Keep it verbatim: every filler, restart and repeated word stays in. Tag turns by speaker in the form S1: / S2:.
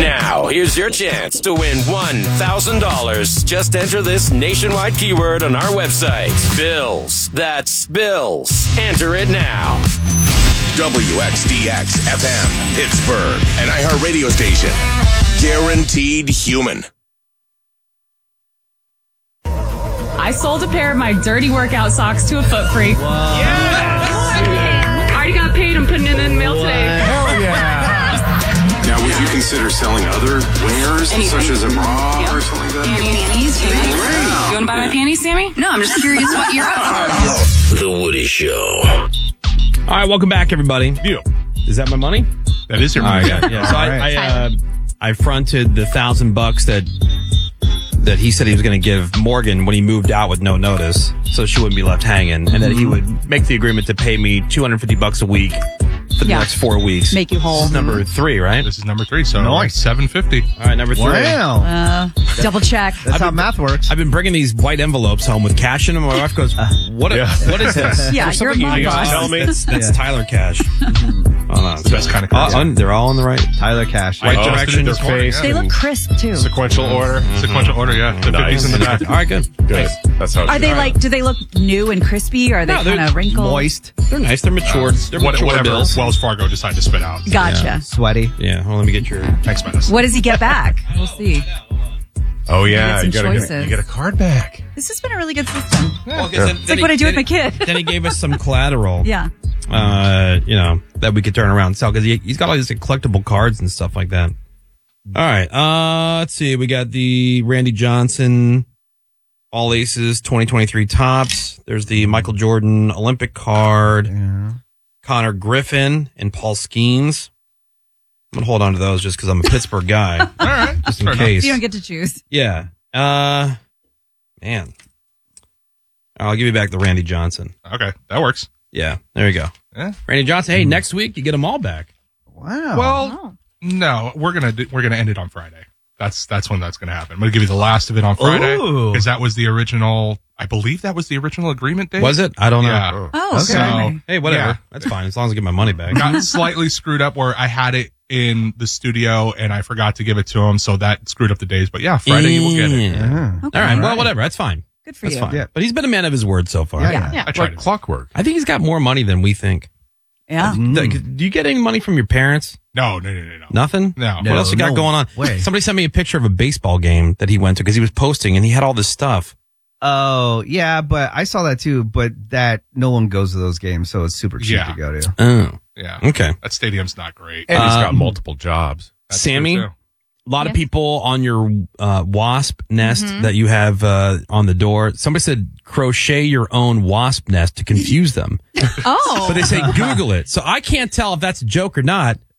S1: Now, here's your chance to win one thousand dollars. Just enter this nationwide keyword on our website. Bills. That's bills. Enter it now.
S2: W X D X F M, Pittsburgh, an iHeartRadio station. Guaranteed human.
S3: I sold a pair of my dirty workout socks to a foot freak.
S4: Yes!
S3: I already got paid. I'm putting it in the mail today.
S4: Hell yeah.
S5: Now, would you consider selling other wares,
S3: Anything.
S5: such as a bra
S3: Yep.
S5: or something like that?
S3: Panties? Panties? You want to buy my panties, Sammy? No, I'm just curious what you're up for.
S1: The Woody Show.
S6: All right, welcome back, everybody.
S4: You.
S6: Is that my money?
S4: That is your
S6: All
S4: money.
S6: right, yeah. yeah. So
S4: All
S6: I,
S4: right.
S6: I, uh, I fronted the thousand bucks that that he said he was going to give Morgan when he moved out with no notice, so she wouldn't be left hanging, and that he would make the agreement to pay me two hundred fifty bucks a week for the
S7: Yeah.
S6: next four weeks.
S7: Make you whole.
S6: This is number three, right?
S4: This is number three, so
S8: Nice.
S4: seven fifty.
S6: All right, number three.
S8: Wow.
S7: Uh, double check.
S8: That's how math works.
S6: I've been bringing these white envelopes home with cash in them. My wife goes, "What?
S4: Yeah.
S6: What is this?"
S7: Yeah,
S6: There's
S7: you're a
S6: something
S7: mom
S6: you
S7: boss.
S6: guys tell me. That's, that's
S8: Yeah.
S6: Tyler Cash. Hold on,
S4: It's the best kind of
S6: Uh,
S4: cash.
S6: un- they're all in the right.
S8: Tyler Cash.
S6: Right
S4: Oh,
S6: direction.
S4: their face.
S7: They look crisp too.
S4: Sequential order. Sequential order, yeah. The fifties in the back.
S6: All right, good.
S9: Good. That's how it
S7: Are
S9: should
S7: they
S9: be.
S7: like? Do they look new and crispy? Or are they
S6: No, they're
S7: kind of wrinkled?
S8: Moist.
S6: They're nice. They're matured. They're
S4: What,
S6: mature
S4: whatever
S6: bills.
S4: Wells Fargo decided to spit out.
S7: Gotcha.
S8: Sweaty.
S6: Yeah. Well, let me get your.
S4: Thanks, Menace.
S7: What does he get back? We'll see.
S9: Oh, yeah.
S7: Get
S9: You
S7: some
S9: gotta get,
S7: choices.
S9: you get a card back.
S7: This has been a really good system.
S6: Well,
S9: Sure.
S6: then-
S7: It's
S6: then
S7: like what
S6: he-
S7: I do with
S6: then
S7: my kid.
S6: he- Then he gave us some collateral.
S7: Yeah.
S6: Uh, you know, that we could turn around and sell because he, he's got all these collectible cards and stuff like that. All right. Uh, let's see. We got the Randy Johnson All Aces twenty twenty-three Tops. There's the Michael Jordan Olympic card.
S8: Yeah.
S6: Connor Griffin and Paul Skeens. I'm gonna hold on to those just because I'm a Pittsburgh guy,
S4: All right.
S6: just in
S4: Fair enough.
S6: case.
S7: You don't get to choose.
S6: Yeah. Uh, man. I'll give you back the Randy Johnson.
S4: Okay, that works.
S6: Yeah, there you go.
S4: Yeah.
S6: Randy Johnson. Hey, next week you get them all back.
S8: Wow.
S4: Well,
S7: Oh.
S4: no, we're gonna do, we're gonna end it on Friday. That's that's when that's gonna happen. I'm gonna give you the last of it on Friday
S8: Ooh.
S4: because that was the original. I believe that was the original agreement date.
S6: Was it? I don't know.
S4: Yeah.
S7: Oh,
S8: Okay.
S4: So
S7: okay.
S6: Hey, whatever.
S4: Yeah.
S6: That's fine as long as I get my money back.
S4: got slightly screwed up where I had it in the studio and I forgot to give it to him, so that screwed up the days. But yeah, Friday you will get it.
S6: Yeah.
S8: Yeah.
S7: Okay.
S6: All right. Well, whatever. That's fine.
S7: Good for
S6: That's
S7: you.
S6: fine.
S8: Yeah.
S6: But he's been a man of his word so far.
S8: Yeah,
S7: Yeah.
S8: yeah.
S4: I tried
S9: Like
S4: it.
S9: clockwork.
S6: I think he's got more money than we think.
S7: Yeah.
S6: Th- Do you get any money from your parents?
S4: No, no, no, no, no.
S6: Nothing?
S4: No.
S6: What else you got
S8: no
S6: going on?
S8: way.
S6: Somebody sent me a picture of a baseball game that he went to because he was posting and he had all this stuff.
S8: Oh, yeah, but I saw that too, but that no one goes to those games, so it's super cheap
S4: Yeah.
S8: to go to.
S6: Oh,
S4: Yeah.
S6: okay.
S4: That stadium's not great.
S9: And he's got
S6: Um,
S9: multiple jobs.
S4: That's
S6: Sammy,
S4: true,
S6: a
S4: too.
S6: lot of
S7: Yes.
S6: people on your uh, wasp nest that you have uh, on the door. Somebody said crochet your own wasp nest to confuse them,
S7: Oh.
S6: but they say Google it. So I can't tell if that's a joke or not.